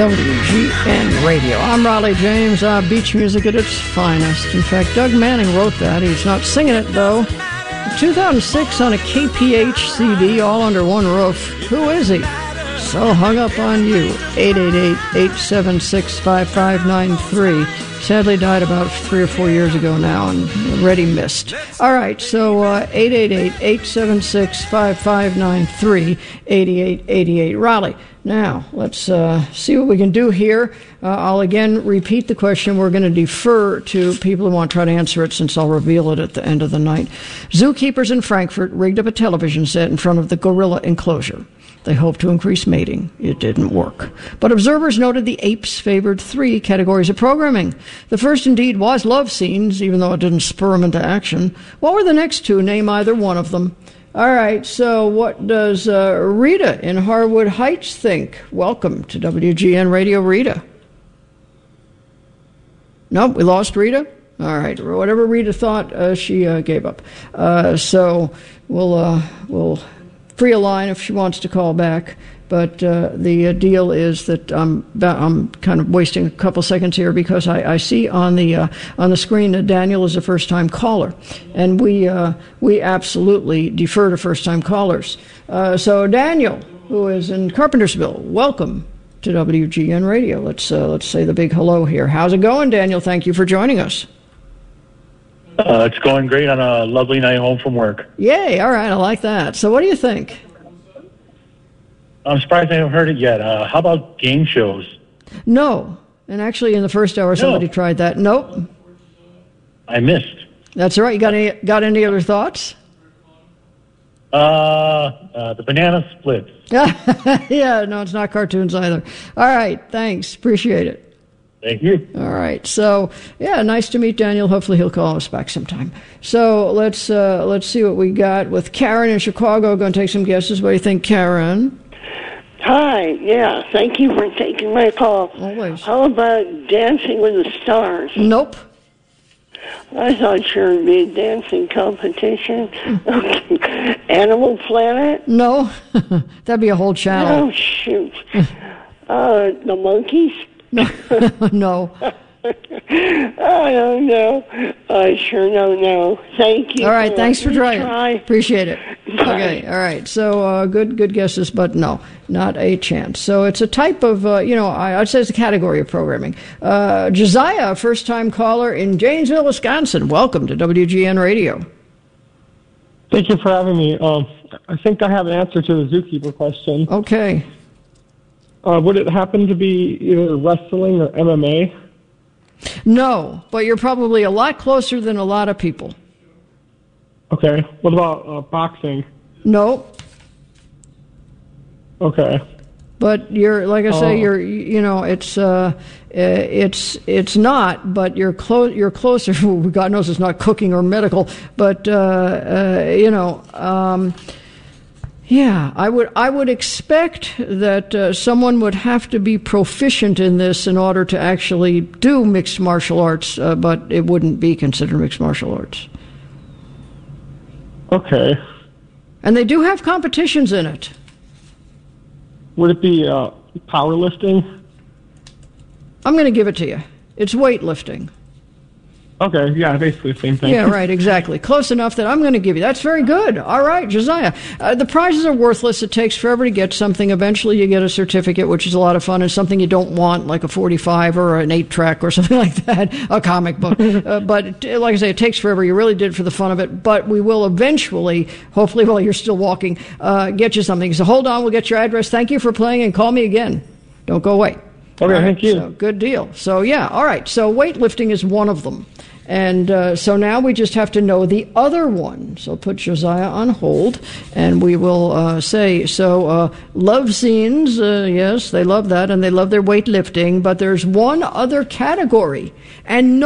WGN Radio. I'm Raleigh James. Beach music at its finest. In fact, Doug Manning wrote that. He's not singing it, though. In 2006 on a KPH CD, all under one roof. Who is he? So Hung Up on You. 888-876-5593. Sadly died about 3 or 4 years ago now and already missed. All right, so 888-876-5593, 8888 Raleigh. Now, let's see what we can do here. I'll again repeat the question. We're going to defer to people who want to try to answer it since I'll reveal it at the end of the night. Zookeepers in Frankfurt rigged up a television set in front of the gorilla enclosure. They hoped to increase mating. It didn't work. But observers noted the apes favored 3 categories of programming. The first, indeed, was love scenes, even though it didn't spur them into action. What were the next 2? Name either one of them. All right, so what does Rita in Harwood Heights think? Welcome to WGN Radio, Rita. Nope, we lost Rita? All right, whatever Rita thought, she gave up. So we'll free a line if she wants to call back. But the deal is that I'm kind of wasting a couple seconds here because I see on the screen that Daniel is a first-time caller, and we absolutely defer to first-time callers. So Daniel, who is in Carpentersville, welcome to WGN Radio. Let's say the big hello here. How's it going, Daniel? Thank you for joining us. It's going great on a lovely night home from work. Yay! All right, I like that. So, what do you think? I'm surprised I haven't heard it yet. How about game shows? No. And actually, in the first hour, somebody tried that. Nope. I missed. That's all right. You got any other thoughts? The banana splits. Yeah, no, it's not cartoons either. All right, thanks. Appreciate it. Thank you. All right. So, yeah, nice to meet Daniel. Hopefully he'll call us back sometime. So let's see what we got with Karen in Chicago. Going to take some guesses. What do you think, Karen? Hi. Yeah, thank you for taking my call. Always. How about Dancing with the Stars? Nope. I thought sure it'd be a dancing competition. Okay. Animal Planet? No. That'd be a whole channel. Oh, shoot. The Monkeys? No. I don't know. I sure don't know. Thank you. All right, thanks for trying. Try. Appreciate it. Okay, all right. So good guesses, but no, not a chance. So it's a type of, I'd say it's a category of programming. Josiah, first-time caller in Janesville, Wisconsin. Welcome to WGN Radio. Thank you for having me. I think I have an answer to the zookeeper question. Okay. Would it happen to be either wrestling or MMA? No, but you're probably a lot closer than a lot of people. Okay. What about boxing? No. Okay. But you're, like I say, it's not, but you're closer. God knows it's not cooking or medical, but yeah, I would expect that someone would have to be proficient in this in order to actually do mixed martial arts, but it wouldn't be considered mixed martial arts. Okay. And they do have competitions in it. Would it be powerlifting? I'm going to give it to you. It's weightlifting. Okay, yeah, basically the same thing. Yeah, right, exactly. Close enough that I'm going to give you. That's very good. All right, Josiah. The prizes are worthless. It takes forever to get something. Eventually you get a certificate, which is a lot of fun, and something you don't want, like a 45 or an 8-track or something like that, a comic book. But like I say, it takes forever. You really did it for the fun of it. But we will eventually, hopefully while you're still walking, get you something. So hold on, we'll get your address. Thank you for playing, and call me again. Don't go away. Okay, thank you. So, good deal. So, yeah, all right. So weightlifting is one of them. And so now we just have to know the other one. So put Josiah on hold, and we will say, love scenes, yes, they love that, and they love their weightlifting, but there's one other category, and no